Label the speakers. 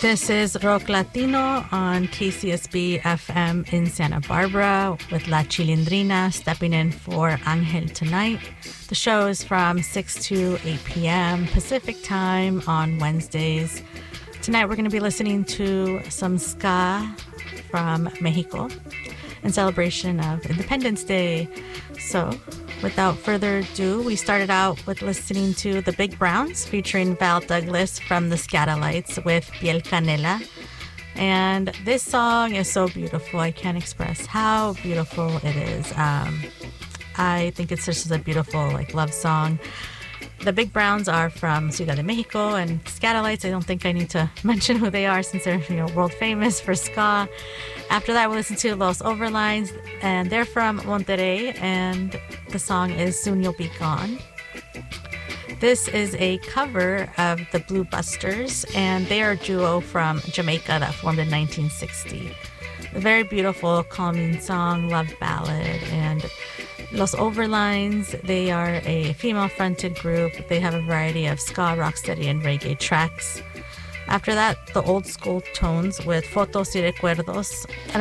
Speaker 1: This is Rock Latino on KCSB FM in Santa Barbara with La Chilindrina stepping in for Angel tonight. The show is from 6 to 8 p.m. Pacific time on Wednesdays. Tonight we're going to be listening to some ska from Mexico in celebration of Independence Day. So, without further ado, we started out with listening to The Big Browns featuring Val Douglas from the Scatolites with Piel Canela. And this song is so beautiful. I can't express how beautiful it is. I think it's just a beautiful love song. The Big Browns are from Ciudad de Mexico, and Scatolites, I don't think I need to mention who they are since they're world famous for ska. After that, we listen to Los Overlines, and they're from Monterrey, and the song is Soon You'll Be Gone. This is a cover of the Blue Busters, and they are a duo from Jamaica that formed in 1960. A very beautiful, calming song, love ballad, and Los Overlines, they are a female-fronted group. They have a variety of ska, rocksteady, and reggae tracks. After that, the old school tones with Fotos y Recuerdos.